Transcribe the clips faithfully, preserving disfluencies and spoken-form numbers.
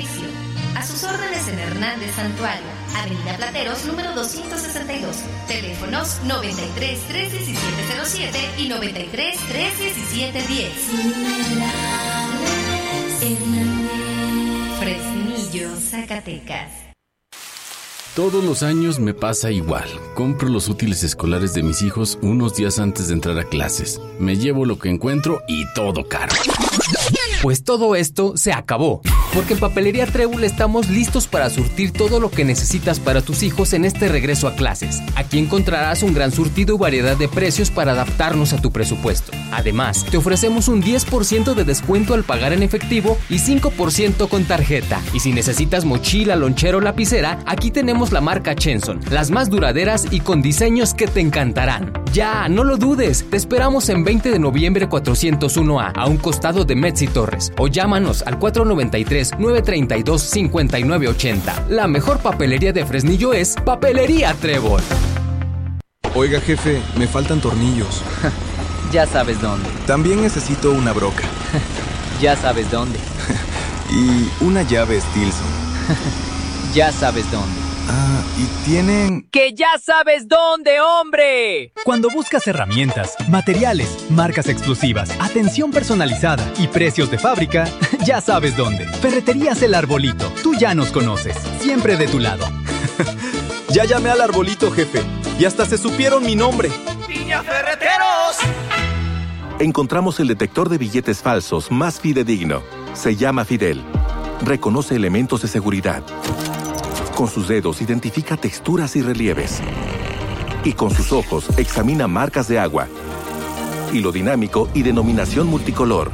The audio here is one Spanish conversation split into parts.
servicio. A sus órdenes en Hernández Santuario, Avenida Plateros, número doscientos sesenta y dos. Teléfonos noventa y tres, tres diecisiete cero siete y noventa y tres, tres diecisiete diez. Fresnillo, Zacatecas. Todos los años me pasa igual. Compro los útiles escolares de mis hijos unos días antes de entrar a clases. Me llevo lo que encuentro y todo caro. Pues todo esto se acabó, porque en Papelería Trébol estamos listos para surtir todo lo que necesitas para tus hijos en este regreso a clases. Aquí encontrarás un gran surtido y variedad de precios para adaptarnos a tu presupuesto. Además, te ofrecemos un diez por ciento de descuento al pagar en efectivo y cinco por ciento con tarjeta. Y si necesitas mochila, lonchero o lapicera, aquí tenemos la marca Chenson, las más duraderas y con diseños que te encantarán. Ya, no lo dudes, te esperamos en veinte de noviembre cuatrocientos uno A, a un costado de Metz y Torres, o llámanos al cuatro noventa y tres, nueve treinta y dos, cincuenta y nueve ochenta. La mejor papelería de Fresnillo es Papelería Trébol. Oiga, jefe, me faltan tornillos. Ya sabes dónde. También necesito una broca. Ya sabes dónde. Y una llave Stilson. Ya sabes dónde. Ah, y tienen... ¡Que ya sabes dónde, hombre! Cuando buscas herramientas, materiales, marcas exclusivas, atención personalizada y precios de fábrica, ya sabes dónde. Ferreterías El Arbolito. Tú ya nos conoces. Siempre de tu lado. Ya llamé al Arbolito, jefe. Y hasta se supieron mi nombre. ¡Viña Ferreteros! Encontramos el detector de billetes falsos más fidedigno. Se llama Fidel. Reconoce elementos de seguridad. Con sus dedos identifica texturas y relieves. Y con sus ojos examina marcas de agua, hilo dinámico y denominación multicolor.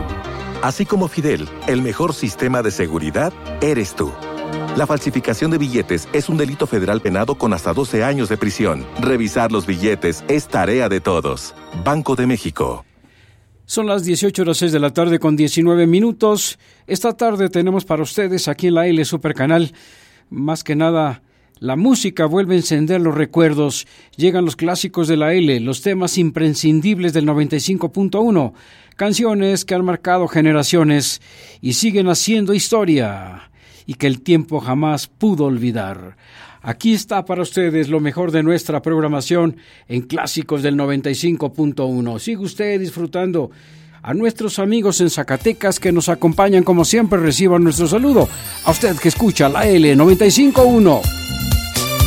Así como Fidel, el mejor sistema de seguridad eres tú. La falsificación de billetes es un delito federal penado con hasta doce años de prisión. Revisar los billetes es tarea de todos. Banco de México. Son las dieciocho horas seis de la tarde con diecinueve minutos. Esta tarde tenemos para ustedes aquí en la L Supercanal, más que nada, la música vuelve a encender los recuerdos. Llegan los clásicos de la L, los temas imprescindibles del noventa y cinco punto uno. Canciones que han marcado generaciones y siguen haciendo historia y que el tiempo jamás pudo olvidar. Aquí está para ustedes lo mejor de nuestra programación en Clásicos del noventa y cinco punto uno. Sigue usted disfrutando. A nuestros amigos en Zacatecas que nos acompañan como siempre, reciban nuestro saludo. A usted que escucha la L noventa y cinco punto uno.